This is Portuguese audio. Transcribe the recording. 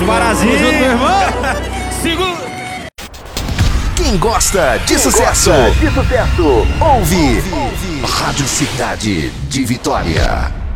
Parazinho. Tamo junto, meu irmão. Segura. Quem gosta de sucesso, ouve Rádio Cidade de Vitória.